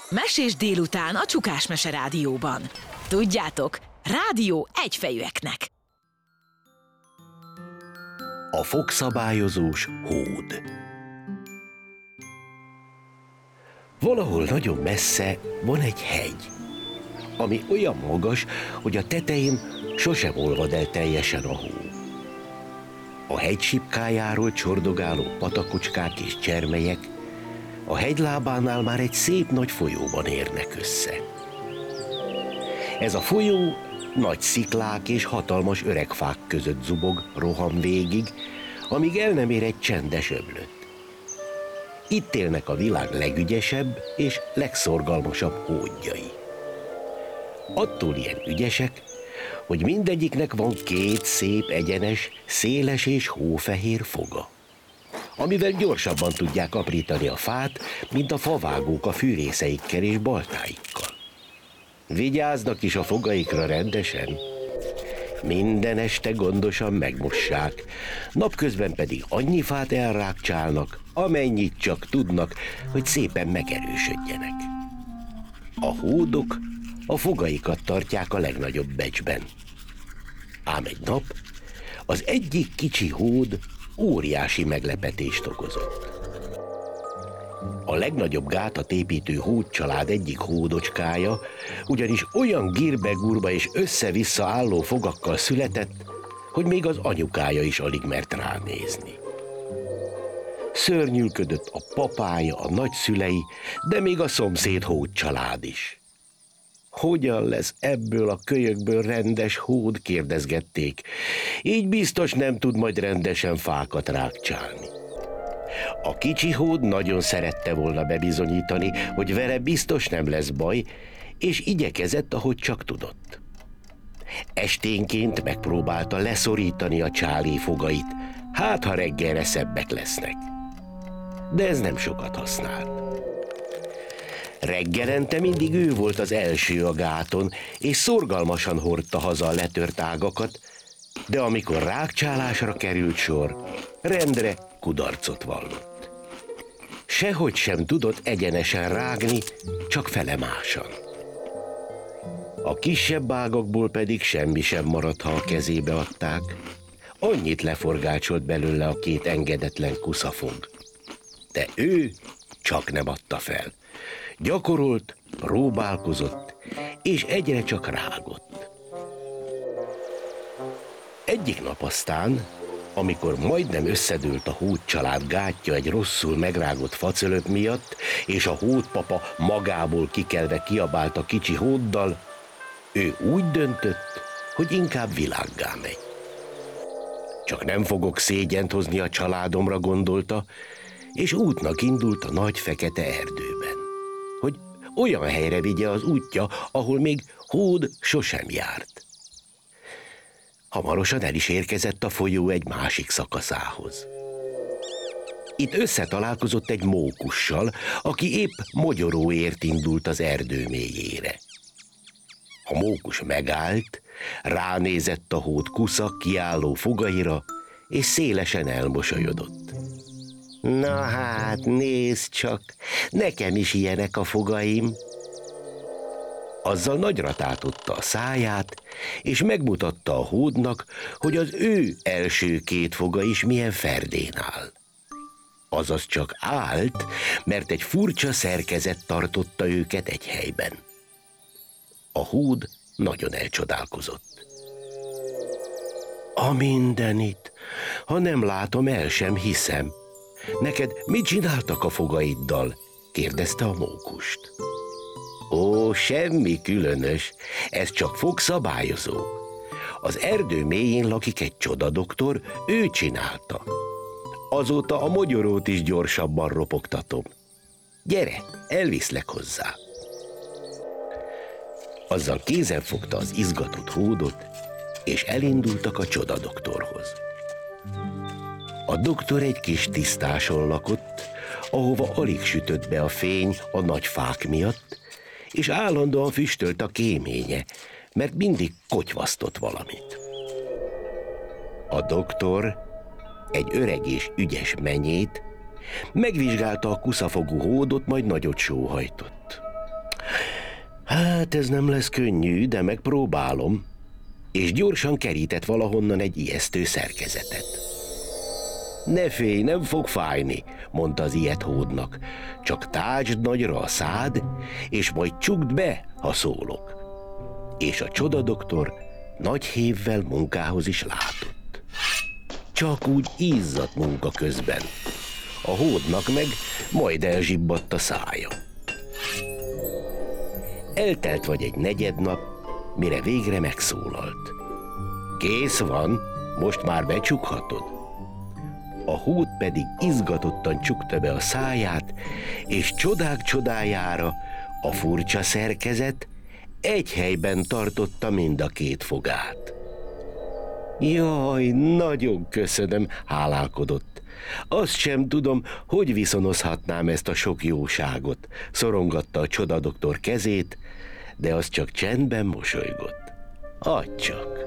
Mesés délután a Csukás Mese Rádióban. Tudjátok, rádió egyfejűeknek. A fogszabályozós hód. Valahol nagyon messze van egy hegy, ami olyan magas, hogy a tetején sosem olvad el teljesen a hó. A hegy sipkájáról csordogáló patakocskák és csermelyek a hegylábánál már egy szép nagy folyóban érnek össze. Ez a folyó nagy sziklák és hatalmas öreg fák között zubog, roham végig, amíg el nem ér egy csendes öblöt. Itt élnek a világ legügyesebb és legszorgalmasabb hódjai. Attól ilyen ügyesek, hogy mindegyiknek van két szép, egyenes, széles és hófehér foga, amivel gyorsabban tudják aprítani a fát, mint a favágók a fűrészeikkel és baltáikkal. Vigyáznak is a fogaikra rendesen. Minden este gondosan megmossák, napközben pedig annyi fát elrákcsálnak, amennyit csak tudnak, hogy szépen megerősödjenek. A hódok a fogaikat tartják a legnagyobb becsben. Ám egy nap az egyik kicsi hód óriási meglepetést okozott. A legnagyobb gátat építő hódcsalád egyik hódocskája ugyanis olyan gírbe-gurba és össze-vissza álló fogakkal született, hogy még az anyukája is alig mert ránézni. Szörnyűködött a papája, a nagyszülei, de még a szomszéd hódcsalád is. Hogyan lesz ebből a kölyökből rendes hód, kérdezgették. Így biztos nem tud majd rendesen fákat rákcsálni. A kicsi hód nagyon szerette volna bebizonyítani, hogy vele biztos nem lesz baj, és igyekezett, ahogy csak tudott. Esténként megpróbálta leszorítani a csálé fogait, hát ha reggelre szebbek lesznek. De ez nem sokat használt. Reggelente mindig ő volt az első a gáton, és szorgalmasan hordta haza a letört ágakat, de amikor rákcsálásra került sor, rendre kudarcot vallott. Sehogy sem tudott egyenesen rágni, csak felemásan. A kisebb ágakból pedig semmi sem maradt, ha a kezébe adták. Annyit leforgácsolt belőle a két engedetlen kuszafog. De ő csak nem adta fel. Gyakorolt, próbálkozott, és egyre csak rágott. Egyik nap aztán, amikor majdnem összedőlt a hódcsalád gátja egy rosszul megrágott facölöp miatt, és a hódpapa magából kikelve kiabált a kicsi hóddal, ő úgy döntött, hogy inkább világgá megy. Csak nem fogok szégyent hozni a családomra, gondolta, és útnak indult a nagy fekete erdőben, hogy olyan helyre vigye az útja, ahol még hód sosem járt. Hamarosan el is érkezett a folyó egy másik szakaszához. Itt összetalálkozott egy mókussal, aki épp mogyoróért indult az erdő mélyére. A mókus megállt, ránézett a hód kusza kiálló fogaira, és szélesen elmosolyodott. Na hát, nézd csak, nekem is ilyenek a fogaim. Azzal nagyra tátotta a száját, és megmutatta a hódnak, hogy az ő első két foga is milyen ferdén áll. Azaz csak állt, mert egy furcsa szerkezet tartotta őket egy helyben. A hód nagyon elcsodálkozott. A mindenit, ha nem látom, el sem hiszem. Neked mit csináltak a fogaiddal? Kérdezte a mókust. Ó, semmi különös, ez csak fogszabályozó. Az erdő mélyén lakik egy csodadoktor, ő csinálta. Azóta a mogyorót is gyorsabban ropogtatom. Gyere, elviszlek hozzá. Azzal kézen fogta az izgatott hódot, és elindultak a csodadoktorhoz. A doktor egy kis tisztáson lakott, ahova alig sütött be a fény a nagy fák miatt, és állandóan füstölt a kéménye, mert mindig kotyvasztott valamit. A doktor, egy öreg és ügyes menyét, megvizsgálta a kuszafogú hódot, majd nagyot sóhajtott. Hát ez nem lesz könnyű, de megpróbálom. És gyorsan kerített valahonnan egy ijesztő szerkezetet. Ne félj, nem fog fájni, mondta az ilyet hódnak. Csak tácsd nagyra a szád, és majd csukd be, ha szólok. És a csodadoktor nagy hévvel munkához is látott. Csak úgy izzadt munka közben. A hódnak meg majd elzsibbadt a szája. Eltelt vagy egy negyednap, mire végre megszólalt. Kész van, most már becsukhatod. A hód pedig izgatottan csukta be a száját, és csodák csodájára a furcsa szerkezet egy helyben tartotta mind a két fogát. Jaj, nagyon köszönöm, hálálkodott. Azt sem tudom, hogy viszonozhatnám ezt a sok jóságot. Szorongatta a csodadoktor kezét, de az csak csendben mosolygott. Adj csak!